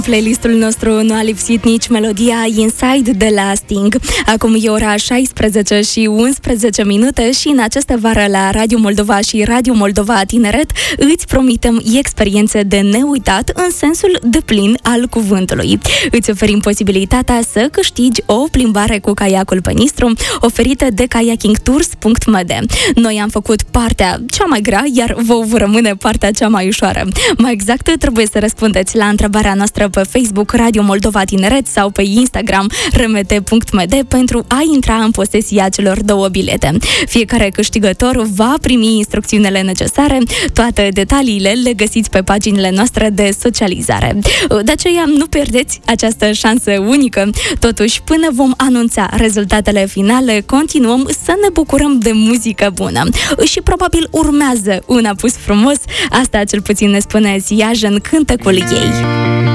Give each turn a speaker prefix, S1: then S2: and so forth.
S1: Playlistul nostru nu a lipsit nici melodia Inside de la Sting. Acum e ora 16 și 11 minute și în această vară la Radio Moldova și Radio Moldova Tineret îți promitem experiențe de neuitat în sensul deplin al cuvântului. Îți oferim posibilitatea să câștigi o plimbare cu caiacul pe Nistru oferită de kayakingtours.md. Noi am făcut partea cea mai grea, iar vouă vă rămâne partea cea mai ușoară. Mai exact, trebuie să răspundeți la întrebarea noastră pe Facebook Radio Moldova Tineret sau pe Instagram rmt.md pentru a intra în posesia celor două bilete. Fiecare câștigător va primi instrucțiunile necesare. Toate detaliile le găsiți pe paginile noastre de socializare. De aceea nu pierdeți această șansă unică. Totuși, până vom anunța rezultatele finale, continuăm să ne bucurăm de muzică bună. Și probabil urmează un apus frumos. Asta cel puțin ne spune Siajen, cântecul ei.